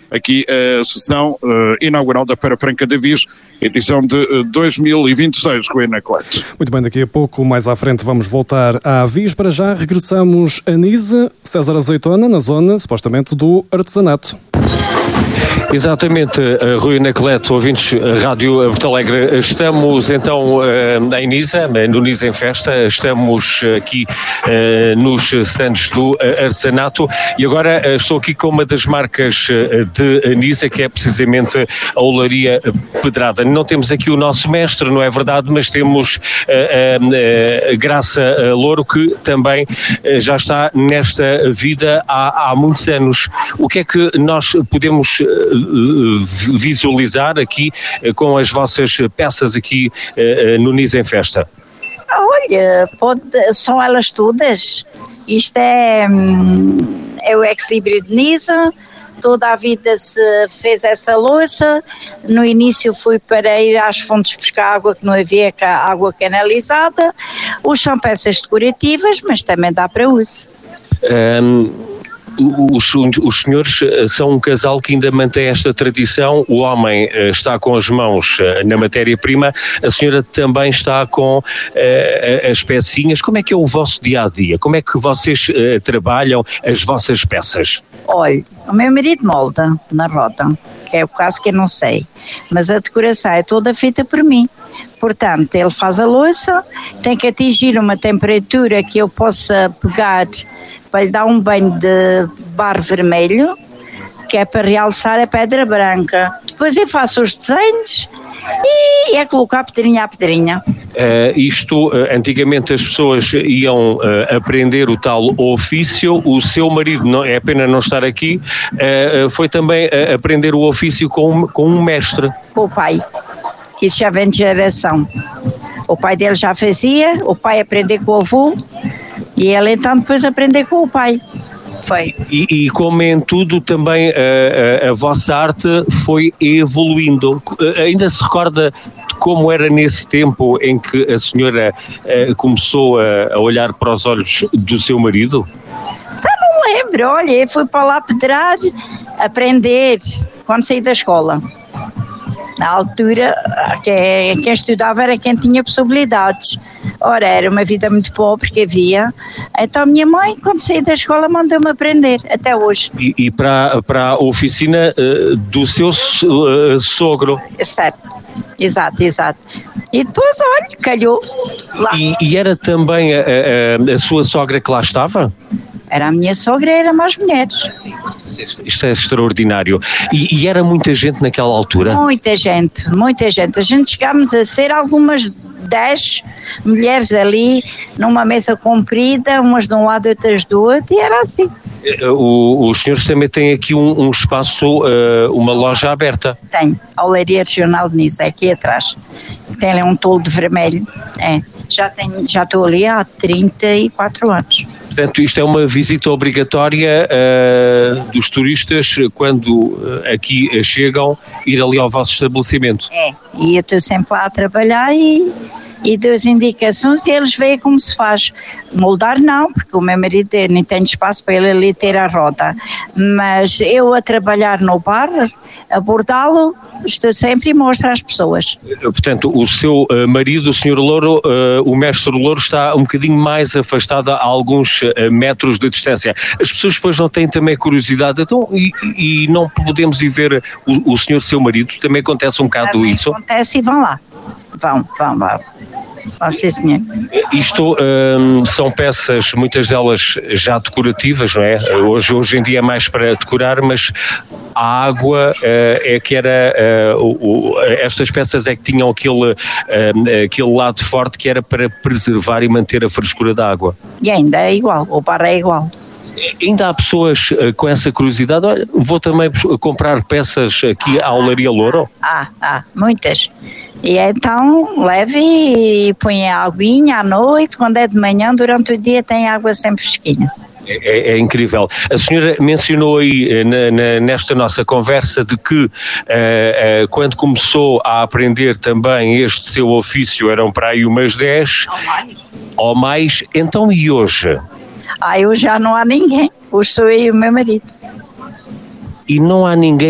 aqui a sessão inaugural da Feira Franca de Avis, edição de 2026, com a Anacleto. Muito bem, daqui a pouco, mais à frente, vamos voltar à Avis. Para já, regressamos a Nisa, César Azeitona, na zona, supostamente, do artesanato. Exatamente, Rui Anacleto, ouvintes Rádio Porto Alegre. Estamos então em Nisa, no Nisa em Festa, estamos aqui nos stands do artesanato e agora estou aqui com uma das marcas de Nisa, que é precisamente a Olaria Pedrada. Não temos aqui o nosso mestre, não é verdade, mas temos a Graça Louro, que também já está nesta vida há muitos anos. O que é que nós podemos visualizar aqui com as vossas peças aqui no Nisa em Festa? Olha, são elas todas. Isto é o ex-libris de Nisa. Toda a vida se fez essa louça. No início fui para ir às fontes buscar água, que não havia água canalizada. Os são peças decorativas, mas também dá para uso. Os senhores são um casal que ainda mantém esta tradição. O homem está com as mãos na matéria-prima, a senhora também está com as pecinhas. Como é que é o vosso dia-a-dia? Como é que vocês trabalham as vossas peças? Olha, o meu marido molda na roda, que é o caso que eu não sei, mas a decoração é toda feita por mim. Portanto, ele faz a louça, tem que atingir uma temperatura que eu possa pegar para lhe dar um banho de barro vermelho, que é para realçar a pedra branca. Depois eu faço os desenhos e é colocar pedrinha a pedrinha. Antigamente as pessoas iam aprender o tal ofício. O seu marido, não, é pena não estar aqui, foi também aprender o ofício com um mestre. Com o pai, que isso já vem de geração. O pai dele já fazia, o pai aprendeu com o avô e ele então depois aprendeu com o pai. Foi. E como em tudo também a vossa arte foi evoluindo. Ainda se recorda de como era nesse tempo em que a senhora começou a olhar para os olhos do seu marido? Não lembro, olha, eu fui para lá pedrar, aprender quando saí da escola. Na altura, quem estudava era quem tinha possibilidades. Ora, era uma vida muito pobre que havia. Então a minha mãe, quando saí da escola, mandou-me aprender, até hoje. E para a oficina do seu sogro? Certo, exato. E depois, olha, calhou lá. E era também a sua sogra que lá estava? Era a minha sogra, era mais mulheres. Isto é extraordinário. E era muita gente naquela altura? Muita gente. A gente chegámos a ser algumas 10 mulheres ali, numa mesa comprida, umas de um lado e outras do outro, e era assim. Os senhores também têm aqui um espaço, uma loja aberta? Tem, a Olaria Regional de Nisa, aqui atrás. Tem ali um tolo de vermelho. Já estou ali há 34 anos. Portanto, isto é uma visita obrigatória dos turistas quando aqui chegam, ir ali ao vosso estabelecimento. E eu estou sempre lá a trabalhar e dou as indicações e eles veem como se faz. Moldar não, porque o meu marido nem tem espaço para ele ali ter a roda, mas eu a trabalhar no bar, a bordá-lo, estou sempre e mostro às pessoas. Portanto, o seu marido, o Sr. Louro, o mestre Louro, está um bocadinho mais afastado a alguns metros de distância. As pessoas depois não têm também curiosidade, então, e não podemos ir ver o senhor, seu marido? Também acontece um bocado também isso? Acontece e vão lá. Vão. Sim, senhor. Isto são peças, muitas delas já decorativas, não é? Hoje em dia é mais para decorar, mas a água é que era... estas peças é que tinham aquele lado forte que era para preservar e manter a frescura da água. E ainda é igual, o bar é igual. Ainda há pessoas com essa curiosidade, olha, vou também comprar peças aqui à Olaria Louro? Há, muitas. E então leve e põe a aguinha à noite, quando é de manhã, durante o dia tem água sempre fresquinha. É incrível. A senhora mencionou aí nesta nossa conversa de que quando começou a aprender também este seu ofício eram para aí umas 10 ou mais. Então e hoje? Hoje já não há ninguém. Hoje sou eu e o meu marido. E não há ninguém